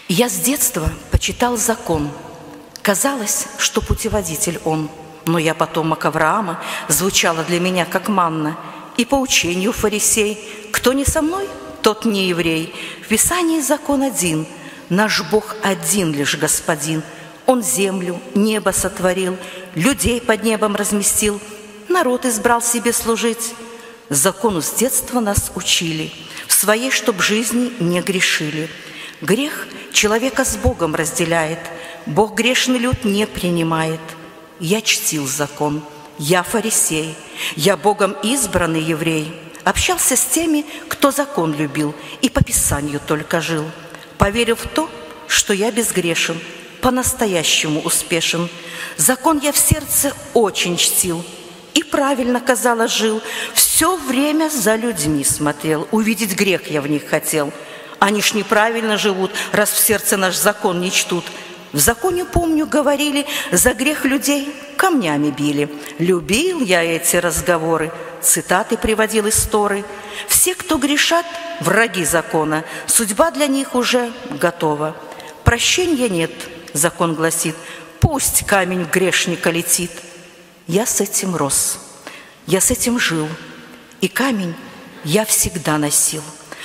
Я с детства почитал закон. Казалось, что путеводитель он, но я потомок Авраама, звучало для меня как манна. И по учению фарисей: кто не со мной, тот не еврей. В Писании закон один, наш Бог один лишь Господин. Он землю, небо сотворил, людей под небом разместил, народ избрал себе служить. Закону с детства нас учили, в своей, чтоб жизни не грешили. Грех человека с Богом разделяет, Бог грешный люд не принимает. Я чтил закон, я фарисей, я Богом избранный еврей. Общался с теми, кто закон любил и по Писанию только жил. Поверил в то, что я безгрешен, по-настоящему успешен. Закон я в сердце очень чтил и правильно, казалось, жил. Все время за людьми смотрел, увидеть грех я в них хотел. Они ж неправильно живут, раз в сердце наш закон не чтут. В законе, помню, говорили, за грех людей камнями били. Любил я эти разговоры, цитаты приводил из Торы. Все, кто грешат, враги закона, судьба для них уже готова. Прощения нет, закон гласит, пусть камень в грешника летит. Я с этим рос, я с этим жил, и камень я всегда носил.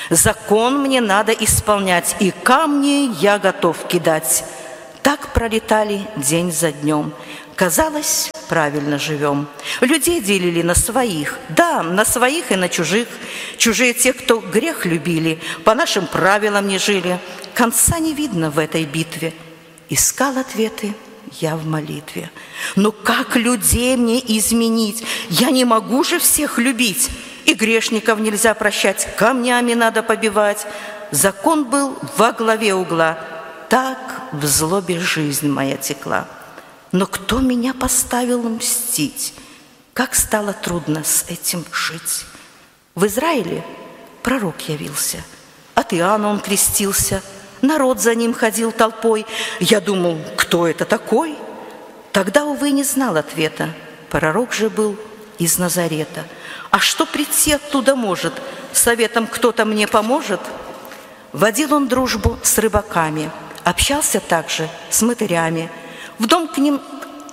Закон мне надо исполнять, и камни я готов кидать. Так пролетали день за днем. Казалось, правильно живем. Людей делили на своих, да, на своих и на чужих. Чужие те, кто грех любили, по нашим правилам не жили. Конца не видно в этой битве. Искал ответы я в молитве. Но как людей мне изменить? Я не могу же всех любить. И грешников нельзя прощать, камнями надо побивать. Закон был во главе угла. Так в злобе жизнь моя текла. Но кто меня поставил мстить? Как стало трудно с этим жить. В Израиле пророк явился, от Иоанна он крестился, народ за ним ходил толпой. Я думал, кто это такой? Тогда, увы, не знал ответа. Пророк же был из Назарета. А что прийти оттуда может? Советом кто-то мне поможет? Водил он дружбу с рыбаками, общался также с мытарями. В дом к ним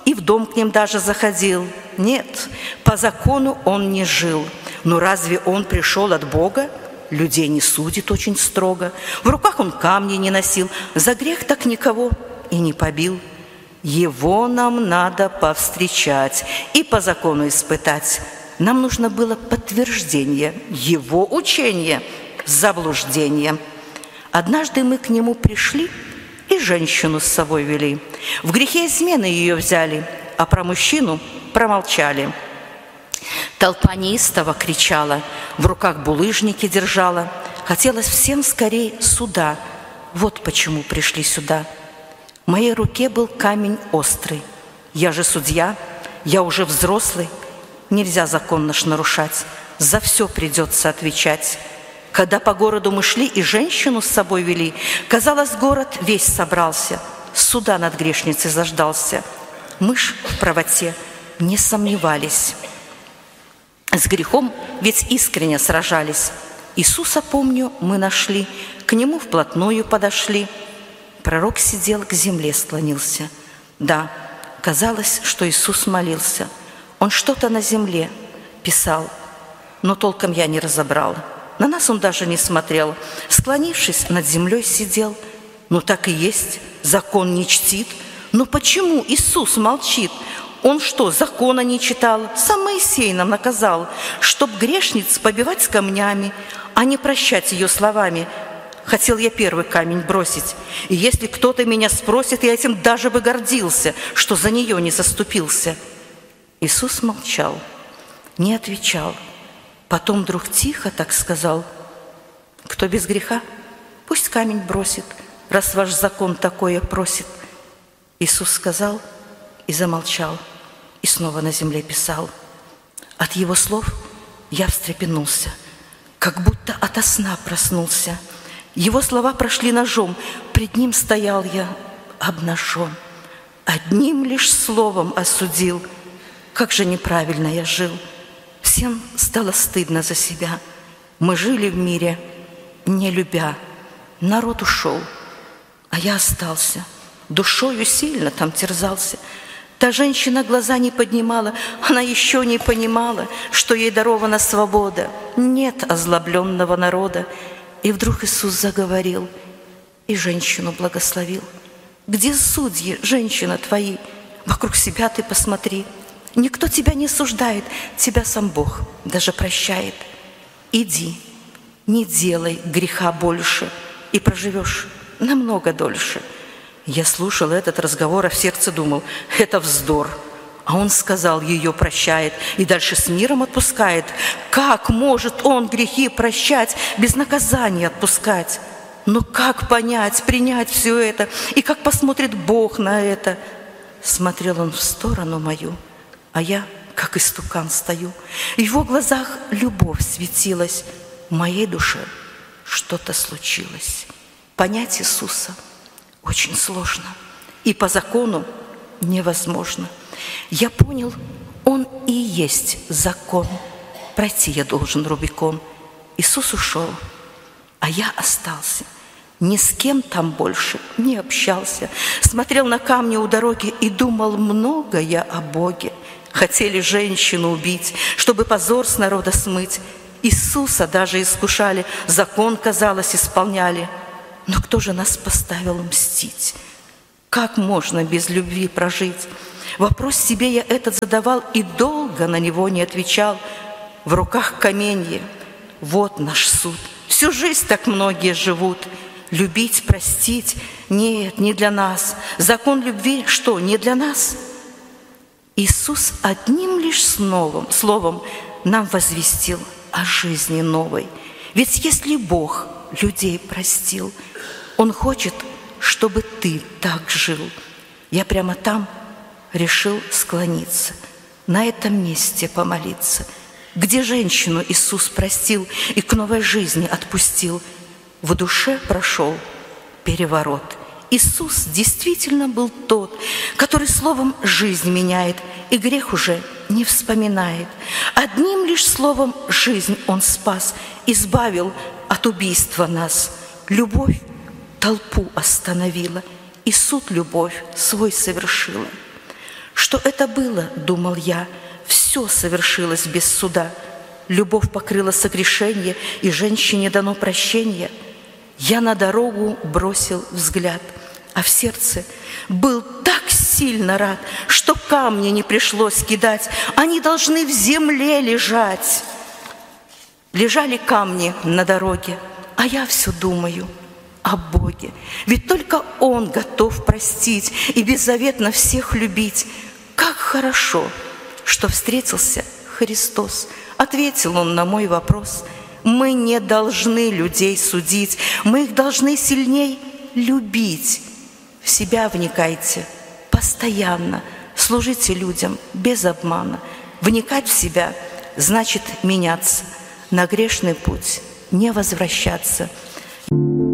даже заходил. Нет, по закону он не жил. Но разве он пришел от Бога? Людей не судит очень строго. В руках он камни не носил, за грех так никого и не побил. Его нам надо повстречать и по закону испытать. Нам нужно было подтверждение его учения, заблуждение. Однажды мы к нему пришли и женщину с собой вели. В грехе измены ее взяли, а про мужчину промолчали. Толпа неистово кричала, в руках булыжники держала. Хотелось всем скорей суда. Вот почему пришли сюда. В моей руке был камень острый. Я же судья, я уже взрослый. Нельзя закон наш нарушать, за все придется отвечать. Когда по городу мы шли и женщину с собой вели, казалось, город весь собрался, суда над грешницей заждался. Мы ж в правоте не сомневались. С грехом ведь искренне сражались. Иисуса, помню, мы нашли, к нему вплотную подошли. Пророк сидел, к земле склонился. Да, казалось, что Иисус молился. Он что-то на земле писал, но толком я не разобрал. На нас он даже не смотрел. Склонившись, над землей сидел. Ну так и есть, закон не чтит. Но почему Иисус молчит? Он что, закона не читал? Сам Моисей нам наказал, чтоб грешниц побивать с камнями, а не прощать ее словами. Хотел я первый камень бросить. И если кто-то меня спросит, я этим даже бы гордился, что за нее не заступился. Иисус молчал, не отвечал. Потом вдруг тихо так сказал: кто без греха, пусть камень бросит, раз ваш закон такое просит. Иисус сказал и замолчал, и снова на земле писал. От его слов я встрепенулся, как будто ото сна проснулся. Его слова прошли ножом, пред ним стоял я обнажен. Одним лишь словом осудил, как же неправильно я жил. Всем стало стыдно за себя. Мы жили в мире, не любя. Народ ушел, А я остался, душою сильно там терзался. Та женщина глаза не поднимала, она еще не понимала, что ей дарована свобода. Нет озлобленного народа. И вдруг Иисус заговорил и женщину благословил. Где судьи, женщина, твои? Вокруг себя ты посмотри. Никто тебя не осуждает, тебя сам Бог даже прощает. Иди, не делай греха больше, и проживешь намного дольше. Я слушал этот разговор, а в сердце думал, это вздор. А он сказал, ее прощает и дальше с миром отпускает. Как может он грехи прощать, без наказания отпускать? Но как понять, принять все это? И как посмотрит Бог на это? Смотрел он в сторону мою, а я, как истукан, стою. В его глазах любовь светилась, в моей душе что-то случилось. Понять Иисуса очень сложно, и по закону невозможно. Я понял, Он и есть закон. Пройти я должен Рубикон. Иисус ушел, а я остался. Ни с кем там больше не общался. Смотрел на камни у дороги и думал много я о Боге. Хотели женщину убить, чтобы позор с народа смыть. Иисуса даже искушали, закон, казалось, исполняли. Но кто же нас поставил мстить? Как можно без любви прожить? Вопрос себе я этот задавал и долго на него не отвечал. В руках каменье, вот наш суд. Всю жизнь так многие живут. Любить, простить, нет, не для нас. Закон любви, что, не для нас? Иисус одним лишь словом нам возвестил о жизни новой. Ведь если Бог людей простил, Он хочет, чтобы ты так жил. Я прямо там решил склониться, на этом месте помолиться, где женщину Иисус простил и к новой жизни отпустил. В душе прошел переворот. Иисус действительно был тот, который словом жизнь меняет, и грех уже не вспоминает. Одним лишь словом жизнь Он спас, избавил от убийства нас. Любовь толпу остановила, и суд любовь свой совершила. Что это было, думал я, все совершилось без суда. Любовь покрыла согрешение, и женщине дано прощение. Я на дорогу бросил взгляд, а в сердце был так сильно рад, что камни не пришлось кидать, они должны в земле лежать. Лежали камни на дороге, а я все думаю о Боге. Ведь только Он готов простить и беззаветно всех любить. Как хорошо, что встретился Христос. Ответил Он на мой вопрос. Мы не должны людей судить, мы их должны сильней любить. В себя вникайте постоянно, служите людям без обмана. Вникать в себя значит меняться, на грешный путь не возвращаться.